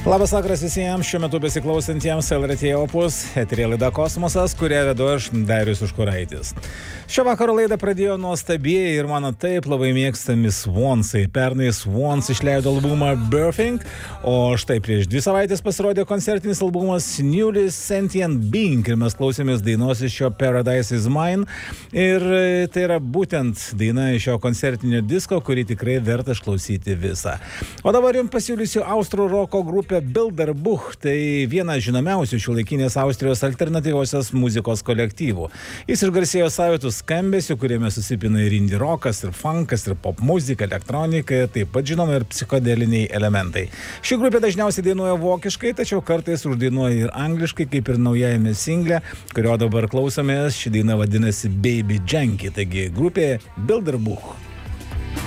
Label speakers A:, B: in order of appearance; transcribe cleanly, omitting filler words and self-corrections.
A: Labas vakaras visiems šiuo metu besiklausantiems LRT Opus, eterija laida Kosmosas, kurią vedu aš, Darius Užkuraitis. Šio vakaro laidą pradėjo nuostabieji ir mano taip labai mėgstami Swonsai. Pernai Swans išleido albumą Birthing, o štai prieš 2 savaitės pasirodė koncertinis albumas Newly Sentient Being ir mes klausėmės dainos iš šio Paradise Is Mine. Ir tai yra būtent daina iš šio koncertinio disko, kurį tikrai verta išklausyti visą. O dabar jums pasiūlysiu austrų roko grupę Bilderbuch, tai vienas žinomiausių šiuolaikinės Austrijos alternatyviosios muzikos kolektyvų. Jis išgarsėjo savitų skambesių, kuriame susipina ir indie rokas, ir funkas, ir pop muzika, elektronika, taip pat žinoma ir psichodeliniai elementai. Ši grupė dažniausiai dainuoja vokiškai, tačiau kartais uždainuoja ir angliškai, kaip ir naujajame single, kurio dabar klausomės. Ši daina vadinasi Baby Junkie, taigi grupė Bilderbuch.